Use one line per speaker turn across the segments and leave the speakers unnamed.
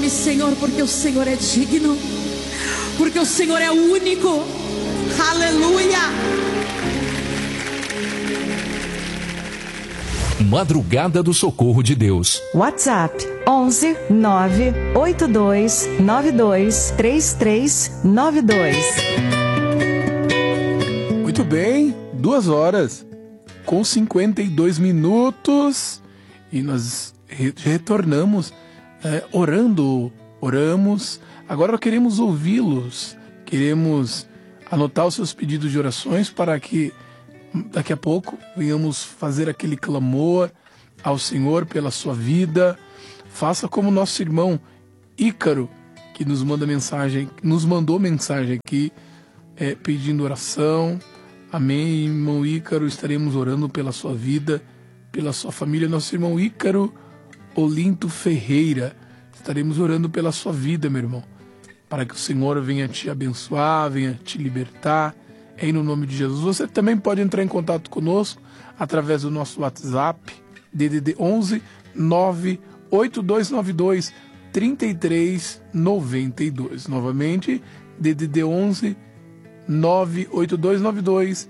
nome, Senhor, porque o Senhor é digno, porque o Senhor é único. Aleluia.
Madrugada do Socorro de Deus.
WhatsApp 11 982 92 3392.
Muito bem, 2 horas com 52 minutos e nós retornamos oramos. Agora queremos ouvi-los, queremos anotar os seus pedidos de orações para que daqui a pouco venhamos fazer aquele clamor ao Senhor pela sua vida. Faça como nosso irmão Ícaro, que nos mandou mensagem aqui pedindo oração. Amém, irmão Ícaro, estaremos orando pela sua vida, pela sua família. Nosso irmão Ícaro Olinto Ferreira, estaremos orando pela sua vida, meu irmão, para que o Senhor venha te abençoar, venha te libertar, em no nome de Jesus. Você também pode entrar em contato conosco através do nosso WhatsApp, DDD 11 98292 3392. Novamente, DDD 11 98292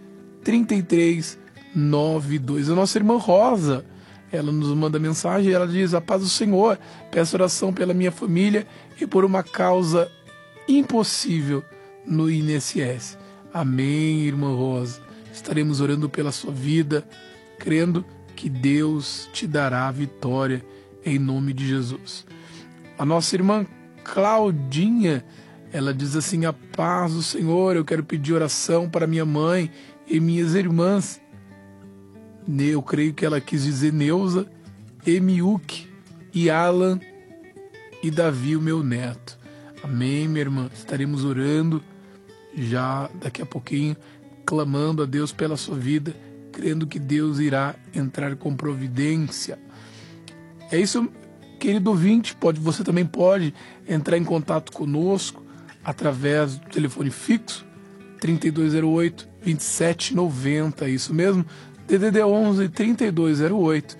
3392. A nossa irmã Rosa, ela nos manda mensagem, ela diz: a paz do Senhor, peço oração pela minha família e por uma causa impossível no INSS. Amém, irmã Rosa. Estaremos orando pela sua vida, crendo que Deus te dará a vitória em nome de Jesus. A nossa irmã Claudinha, ela diz assim: a paz do Senhor, eu quero pedir oração para minha mãe e minhas irmãs. Eu creio que ela quis dizer Neuza, Emiuk e Alan e Davi, o meu neto. Amém, minha irmã. Estaremos orando já daqui a pouquinho, clamando a Deus pela sua vida, crendo que Deus irá entrar com providência. É isso, querido ouvinte. Você também pode entrar em contato conosco através do telefone fixo 3208 2790, isso mesmo, DDD 11 3208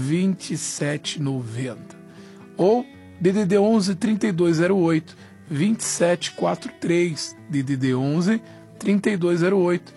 2790, ou DDD 11 3208 2743, DDD 11 3208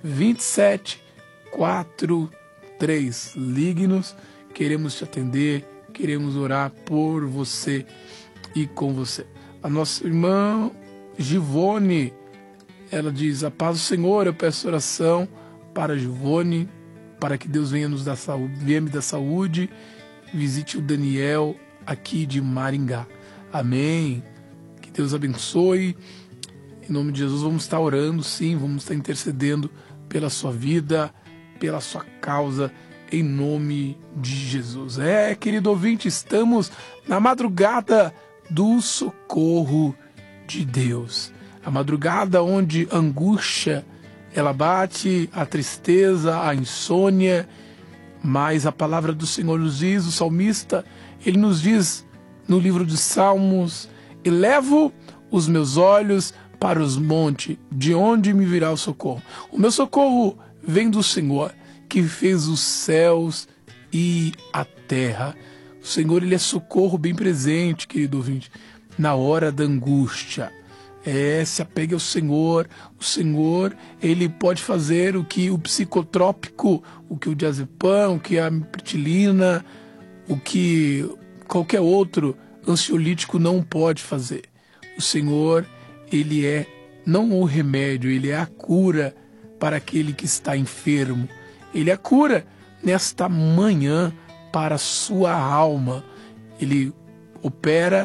2743. Ligue-nos, queremos te atender, queremos orar por você e com você. A nossa irmã Givone, ela diz: a paz do Senhor, eu peço oração para Givone, para que Deus venha nos dar saúde, venha me dar saúde, visite o Daniel aqui de Maringá. Amém. Que Deus abençoe. Em nome de Jesus, vamos estar orando, sim, vamos estar intercedendo pela sua vida, pela sua causa, em nome de Jesus. Querido ouvinte, estamos na madrugada do socorro de Deus. A madrugada onde a angústia, ela bate, a tristeza, a insônia, mas a palavra do Senhor nos diz, o salmista, ele nos diz no livro de Salmos: elevo os meus olhos para os montes, de onde me virá o socorro? O meu socorro vem do Senhor, que fez os céus e a terra. O Senhor, ele é socorro bem presente, querido ouvinte, na hora da angústia. Se apegue ao Senhor. O Senhor, ele pode fazer o que o psicotrópico, o que o diazepam, o que a amitriptilina, o que qualquer outro ansiolítico não pode fazer. O Senhor, ele é não o remédio, ele é a cura para aquele que está enfermo. Ele é a cura nesta manhã para a sua alma. Ele opera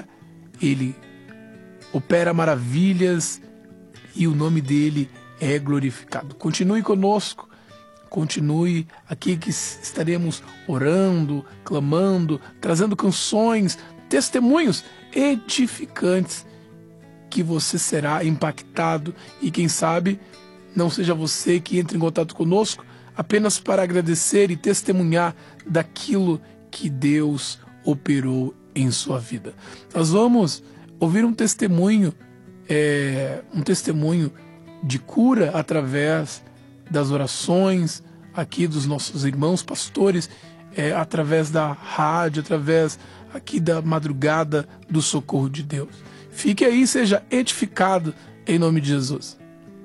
maravilhas e o nome dele é glorificado. Continue conosco, continue aqui que estaremos orando, clamando, trazendo canções, testemunhos edificantes, que você será impactado e quem sabe não seja você que entre em contato conosco apenas para agradecer e testemunhar daquilo que Deus operou em sua vida. Nós vamos ouvir um testemunho de cura através das orações aqui dos nossos irmãos pastores, através da rádio, através aqui da madrugada do socorro de Deus. Fique aí, seja edificado em nome de Jesus.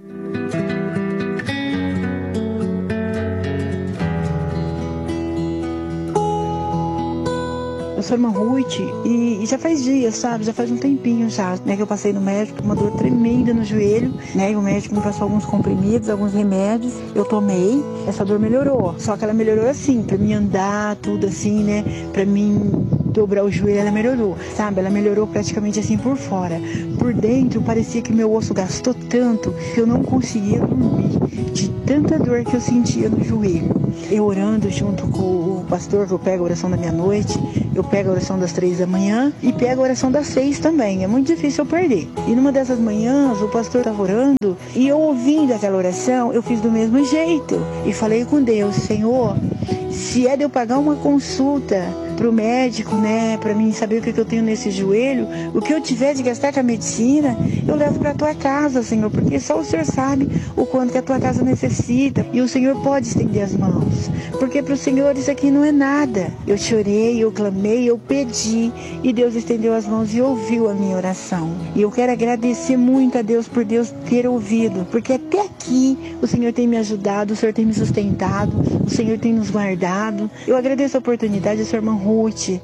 Eu sou irmã Ruth e já faz dias, sabe? Já faz um tempinho já, né? Que eu passei no médico, uma dor tremenda no joelho, né? E o médico me passou alguns comprimidos, alguns remédios. Eu tomei, essa dor melhorou. Só que ela melhorou assim, pra mim andar, tudo assim, né? Pra mim dobrar o joelho, ela melhorou, sabe? Ela melhorou praticamente assim por fora. Por dentro, parecia que meu osso gastou tanto que eu não conseguia dormir, de tanta dor que eu sentia no joelho. Eu orando junto com o pastor, que eu pego a oração da meia-noite, eu pego a oração das 3 da manhã e pego a oração das 6 também. É muito difícil eu perder. E numa dessas manhãs, o pastor estava orando e eu ouvindo aquela oração, eu fiz do mesmo jeito. E falei com Deus, Senhor, se é de eu pagar uma consulta pro médico, né, para mim saber o que eu tenho nesse joelho, o que eu tiver de gastar com a medicina, eu levo para tua casa, Senhor, porque só o Senhor sabe o quanto que a tua casa necessita e o Senhor pode estender as mãos, porque para o Senhor isso aqui não é nada. Eu chorei, eu clamei, eu pedi e Deus estendeu as mãos e ouviu a minha oração. E eu quero agradecer muito a Deus por Deus ter ouvido, porque até aqui o Senhor tem me ajudado, o Senhor tem me sustentado, o Senhor tem nos guardado. Eu agradeço a oportunidade, sua irmã Ruth.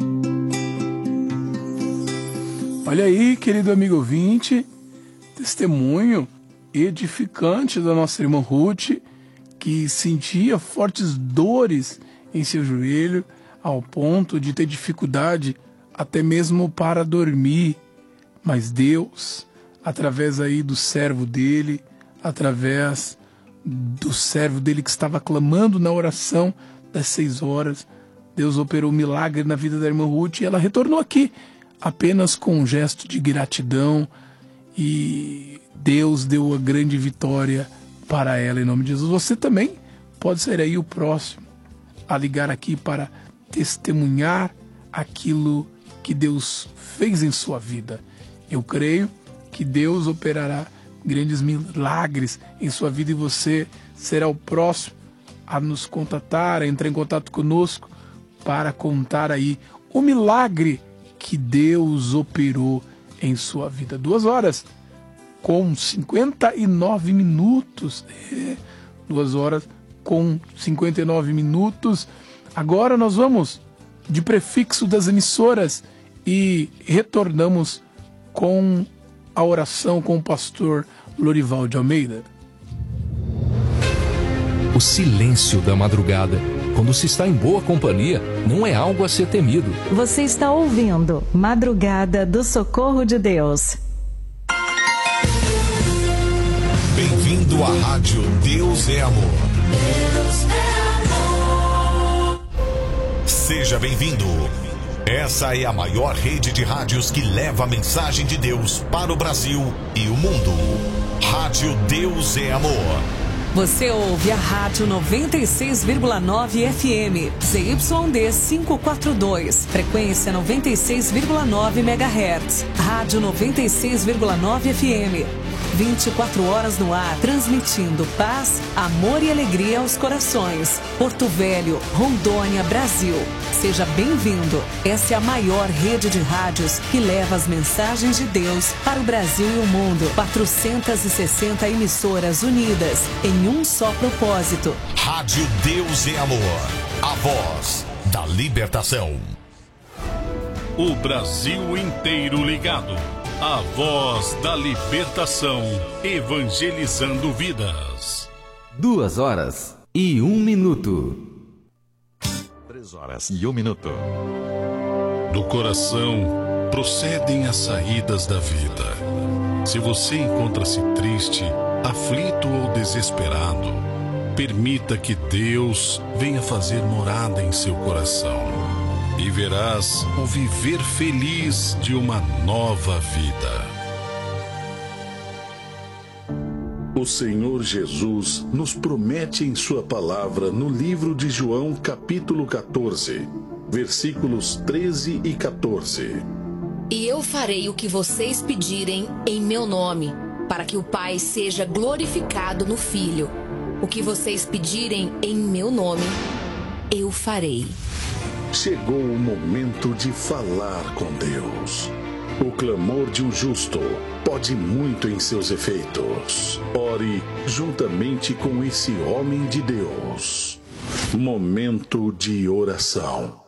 Olha aí, querido amigo ouvinte, testemunho edificante da nossa irmã Ruth, que sentia fortes dores em seu joelho, ao ponto de ter dificuldade até mesmo para dormir. Mas Deus, através aí do servo dele, através do servo dele que estava clamando na oração das 6 horas, Deus operou um milagre na vida da irmã Ruth e ela retornou aqui apenas com um gesto de gratidão e Deus deu a grande vitória para ela em nome de Jesus. Você também pode ser aí o próximo a ligar aqui para testemunhar aquilo que Deus fez em sua vida. Eu creio que Deus operará grandes milagres em sua vida e você será o próximo a nos contatar, a entrar em contato conosco para contar aí o milagre que Deus operou em sua vida. 2 horas com 59 minutos. 2 horas com 59 minutos. Agora nós vamos de prefixo das emissoras e retornamos com a oração com o pastor Lorival de Almeida.
O silêncio da madrugada, quando se está em boa companhia, não é algo a ser temido.
Você está ouvindo Madrugada do Socorro de Deus.
Bem-vindo à rádio Deus é Amor. Deus é amor. Seja bem-vindo. Essa é a maior rede de rádios que leva a mensagem de Deus para o Brasil e o mundo. Rádio Deus é Amor.
Você ouve a Rádio 96,9 FM, ZYD 542, frequência 96,9 MHz. Rádio 96,9 FM, 24 horas no ar, transmitindo paz, amor e alegria aos corações. Porto Velho, Rondônia, Brasil. Seja bem-vindo. Essa é a maior rede de rádios que leva as mensagens de Deus para o Brasil e o mundo. 460 emissoras unidas em um só propósito.
Rádio Deus é Amor, a voz da libertação.
O Brasil inteiro ligado. A voz da libertação, evangelizando vidas.
2 horas e 1 minuto.
3 horas e 1 minuto.
Do coração procedem as saídas da vida. Se você encontra-se triste, aflito ou desesperado, permita que Deus venha fazer morada em seu coração. E verás o viver feliz de uma nova vida.
O Senhor Jesus nos promete em sua palavra no livro de João, capítulo 14, versículos 13 e 14.
E eu farei o que vocês pedirem em meu nome, para que o Pai seja glorificado no Filho. O que vocês pedirem em meu nome, eu farei.
Chegou o momento de falar com Deus. O clamor de um justo pode muito em seus efeitos. Ore juntamente com esse homem de Deus. Momento de oração.